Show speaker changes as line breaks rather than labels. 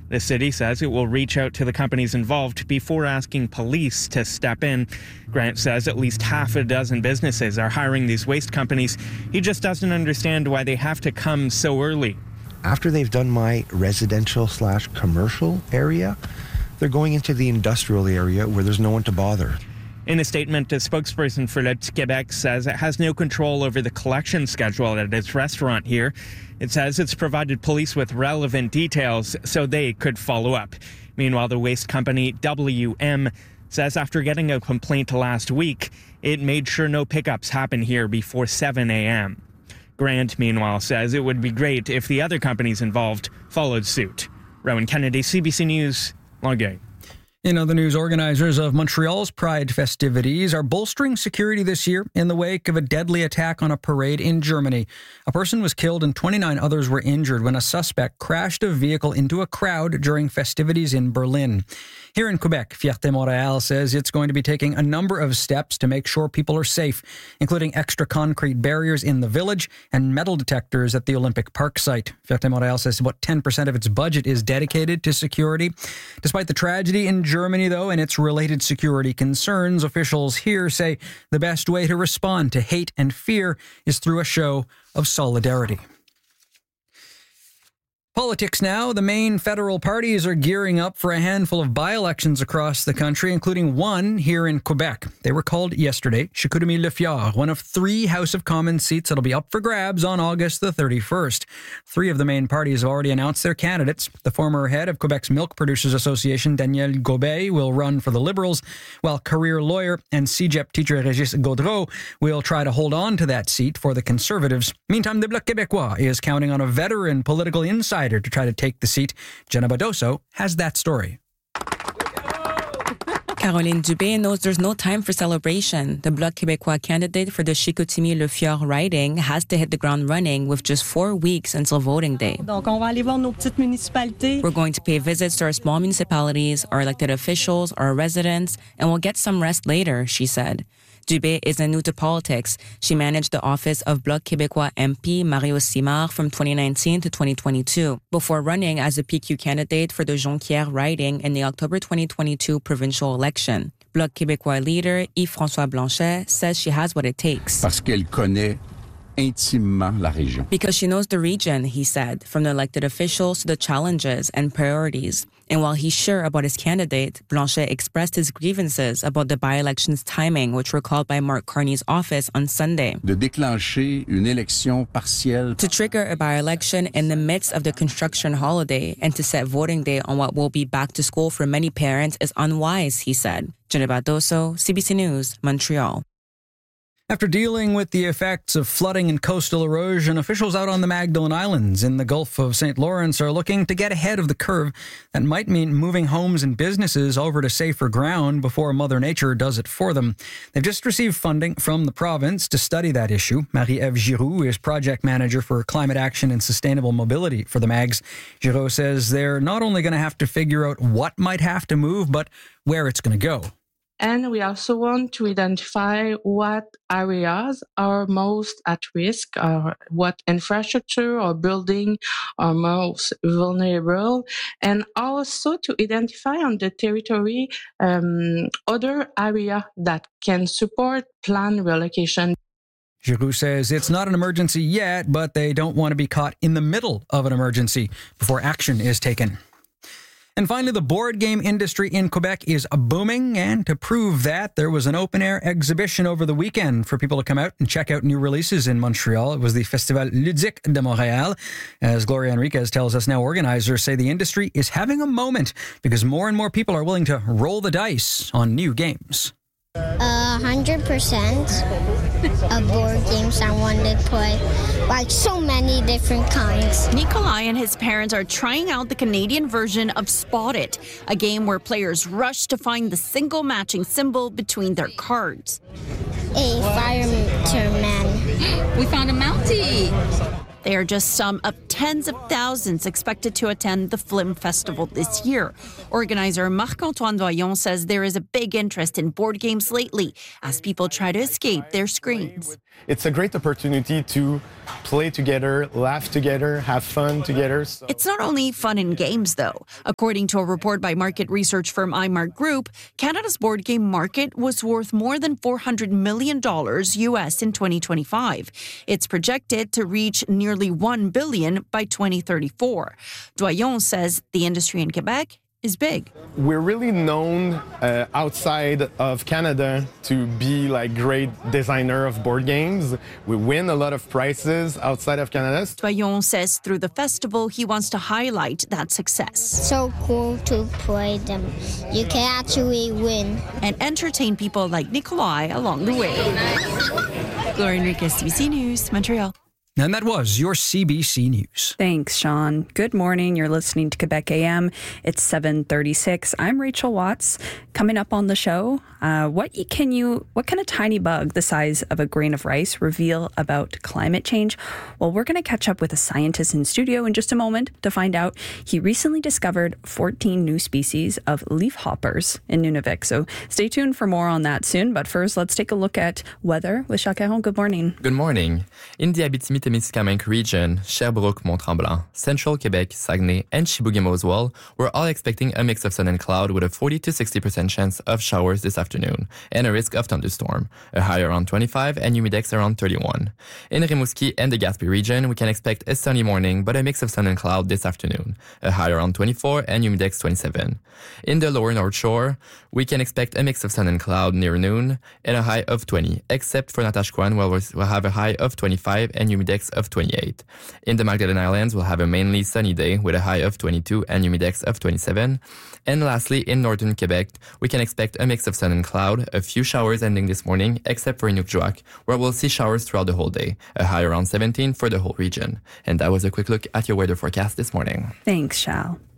The city says it will reach out to the companies involved before asking police to step in. Grant says at least half a dozen businesses are hiring these waste companies. He just doesn't understand why they have to come so early.
After they've done my residential/commercial area, they're going into the industrial area where there's no one to bother.
In a statement, a spokesperson for Le Petit Québec says it has no control over the collection schedule at its restaurant here. It says it's provided police with relevant details so they could follow up. Meanwhile, the waste company WM says after getting a complaint last week, it made sure no pickups happen here before 7 a.m. Grant, meanwhile, says it would be great if the other companies involved followed suit. Rowan Kennedy, CBC News, Longueuil.
In other news, organizers of Montreal's Pride festivities are bolstering security this year in the wake of a deadly attack on a parade in Germany. A person was killed and 29 others were injured when a suspect crashed a vehicle into a crowd during festivities in Berlin. Here in Quebec, Fierté Montréal says it's going to be taking a number of steps to make sure people are safe, including extra concrete barriers in the village and metal detectors at the Olympic Park site. Fierté Montréal says about 10% of its budget is dedicated to security. Despite the tragedy in Germany, though, and its related security concerns, officials here say the best way to respond to hate and fear is through a show of solidarity. Politics now. The main federal parties are gearing up for a handful of by-elections across the country, including one here in Quebec. They were called yesterday. Chicoutimi-Le-Fjord, one of 3 House of Commons seats that'll be up for grabs on August the 31st. 3 of the main parties have already announced their candidates. The former head of Quebec's Milk Producers Association, Daniel Gobet, will run for the Liberals, while career lawyer and CEGEP teacher Régis Gaudreau will try to hold on to that seat for the Conservatives. Meantime, the Bloc Québécois is counting on a veteran political insider to try to take the seat. Jenna Badoso has that story.
Caroline Dubé knows there's no time for celebration. The Bloc Québécois candidate for the Chicoutimi-Le-Fjord riding has to hit the ground running with just 4 weeks until voting day. We're going to pay visits to our small municipalities, our elected officials, our residents, and we'll get some rest later, she said. Dubé isn't new to politics. She managed the office of Bloc Québécois MP Mario Simard from 2019 to 2022, before running as a PQ candidate for the Jonquière riding in the October 2022 provincial election. Bloc Québécois leader Yves-François Blanchet says she has what it takes.
Parce qu'elle connaît intimement la région.
Because she knows the region, he said, from the elected officials to the challenges and priorities. And while he's sure about his candidate, Blanchet expressed his grievances about the by-election's timing, which were called by Mark Carney's office on Sunday.
De déclencher une élection partielle.
To trigger a by-election in the midst of the construction holiday and to set voting day on what will be back to school for many parents is unwise, he said. Jenna Badoso, CBC News, Montreal.
After dealing with the effects of flooding and coastal erosion, officials out on the Magdalen Islands in the Gulf of St. Lawrence are looking to get ahead of the curve. That might mean moving homes and businesses over to safer ground before Mother Nature does it for them. They've just received funding from the province to study that issue. Marie-Ève Giroux is project manager for climate action and sustainable mobility for the MAGs. Giroux says they're not only going to have to figure out what might have to move, but where it's going to go.
And we also want to identify what areas are most at risk, or what infrastructure or building are most vulnerable, and also to identify on the territory other areas that can support planned relocation.
Giroux says it's not an emergency yet, but they don't want to be caught in the middle of an emergency before action is taken. And finally, the board game industry in Quebec is booming, and to prove that, there was an open-air exhibition over the weekend for people to come out and check out new releases in Montreal. It was the Festival Ludique de Montréal. As Gloria Enriquez tells us now, organizers say the industry is having a moment because more and more people are willing to roll the dice on new games.
100% of board games I want to play, like so many different kinds.
Nikolai and his parents are trying out the Canadian version of Spot It, a game where players rush to find the single matching symbol between their cards.
A fireman.
We found a Mountie. They are just some of tens of thousands expected to attend the Flim Festival this year. Organizer Marc-Antoine Doyon says there is a big interest in board games lately as people try to escape their screens.
It's a great opportunity to play together, laugh together, have fun together.
It's not only fun in games, though. According to a report by market research firm iMark Group, Canada's board game market was worth more than $400 million US in 2025. It's projected to reach nearly $1 billion by 2034. Doyon says the industry in Quebec is big.
We're really known outside of Canada to be like great designer of board games. We win a lot of prizes outside of Canada.
Doyon says through the festival, he wants to highlight that success.
So cool to play them. You can actually win.
And entertain people like Nikolai along the way. Gloria Enriquez, CBC News, Montreal.
And that was your CBC News.
Thanks, Sean. Good morning. You're listening to Quebec AM. It's 7:36. I'm Rachel Watts. Coming up on the show, what can a tiny bug the size of a grain of rice reveal about climate change? Well, we're going to catch up with a scientist in studio in just a moment to find out. He recently discovered 14 new species of leafhoppers in Nunavik. So stay tuned for more on that soon. But first, let's take a look at weather with Jacques Caron. Good morning.
Good morning. In the Abitibi-Témiscamingue region, Sherbrooke, Mont-Tremblant, Central Quebec, Saguenay, and Chibougamau, we're all expecting a mix of sun and cloud with a 40 to 60% chance of showers this afternoon and a risk of thunderstorm, a high around 25 and humidex around 31. In Rimouski and the Gaspé region, we can expect a sunny morning but a mix of sun and cloud this afternoon, a high around 24 and humidex 27. In the lower North Shore, we can expect a mix of sun and cloud near noon and a high of 20, except for Natashquan, where we'll have a high of 25 and humidex of 28. In the Magdalen Islands, we'll have a mainly sunny day with a high of 22 and humidex of 27. And lastly, in northern Quebec, we can expect a mix of sun and cloud, a few showers ending this morning, except for Inukjuak, where we'll see showers throughout the whole day, a high around 17 for the whole region. And that was a quick look at your weather forecast this morning.
Thanks, Shal.